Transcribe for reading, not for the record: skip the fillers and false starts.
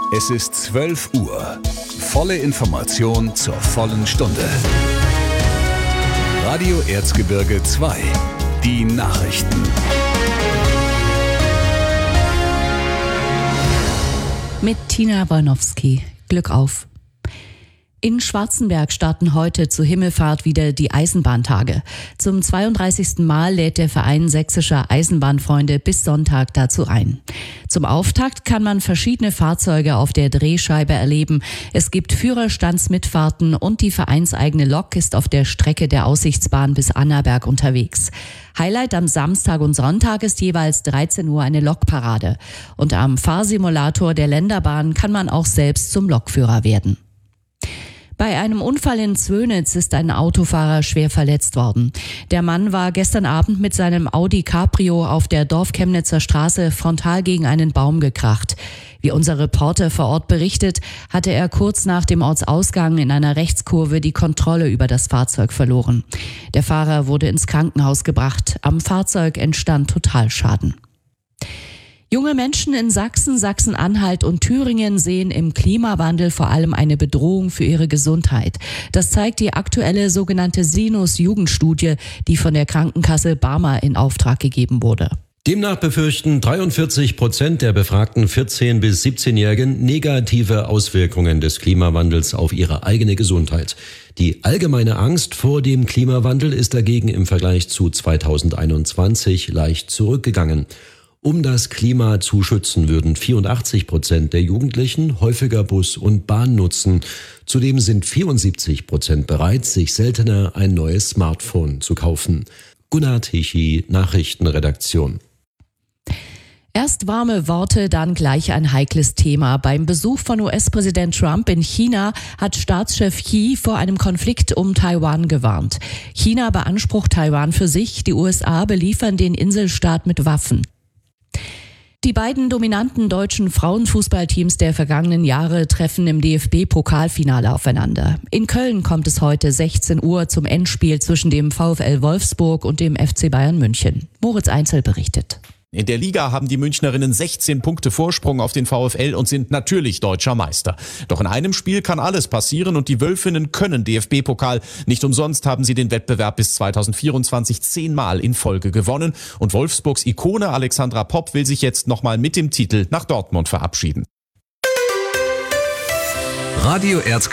Es ist 12 Uhr. Volle Information zur vollen Stunde. Radio Erzgebirge 2. Die Nachrichten. Mit Tina Wolnowski. Glück auf. In Schwarzenberg starten heute zu Himmelfahrt wieder die Eisenbahntage. Zum 32. Mal lädt der Verein Sächsischer Eisenbahnfreunde bis Sonntag dazu ein. Zum Auftakt kann man verschiedene Fahrzeuge auf der Drehscheibe erleben. Es gibt Führerstandsmitfahrten und die vereinseigene Lok ist auf der Strecke der Aussichtsbahn bis Annaberg unterwegs. Highlight am Samstag und Sonntag ist jeweils 13 Uhr eine Lokparade. Und am Fahrsimulator der Länderbahn kann man auch selbst zum Lokführer werden. Bei einem Unfall in Zwönitz ist ein Autofahrer schwer verletzt worden. Der Mann war gestern Abend mit seinem Audi Cabrio auf der Dorfchemnitzer Straße frontal gegen einen Baum gekracht. Wie unser Reporter vor Ort berichtet, hatte er kurz nach dem Ortsausgang in einer Rechtskurve die Kontrolle über das Fahrzeug verloren. Der Fahrer wurde ins Krankenhaus gebracht. Am Fahrzeug entstand Totalschaden. Junge Menschen in Sachsen, Sachsen-Anhalt und Thüringen sehen im Klimawandel vor allem eine Bedrohung für ihre Gesundheit. Das zeigt die aktuelle sogenannte Sinus-Jugendstudie, die von der Krankenkasse Barmer in Auftrag gegeben wurde. Demnach befürchten 43% der befragten 14- bis 17-Jährigen negative Auswirkungen des Klimawandels auf ihre eigene Gesundheit. Die allgemeine Angst vor dem Klimawandel ist dagegen im Vergleich zu 2021 leicht zurückgegangen. Um das Klima zu schützen, würden 84% der Jugendlichen häufiger Bus und Bahn nutzen. Zudem sind 74% bereit, sich seltener ein neues Smartphone zu kaufen. Gunnar Tichy, Nachrichtenredaktion. Erst warme Worte, dann gleich ein heikles Thema. Beim Besuch von US-Präsident Trump in China hat Staatschef Xi vor einem Konflikt um Taiwan gewarnt. China beansprucht Taiwan für sich, die USA beliefern den Inselstaat mit Waffen. Die beiden dominanten deutschen Frauenfußballteams der vergangenen Jahre treffen im DFB-Pokalfinale aufeinander. In Köln kommt es heute 16 Uhr zum Endspiel zwischen dem VfL Wolfsburg und dem FC Bayern München. Moritz Einzel berichtet. In der Liga haben die Münchnerinnen 16 Punkte Vorsprung auf den VfL und sind natürlich deutscher Meister. Doch in einem Spiel kann alles passieren und die Wölfinnen können DFB-Pokal. Nicht umsonst haben sie den Wettbewerb bis 2024 10-mal in Folge gewonnen. Und Wolfsburgs Ikone Alexandra Popp will sich jetzt nochmal mit dem Titel nach Dortmund verabschieden. Radio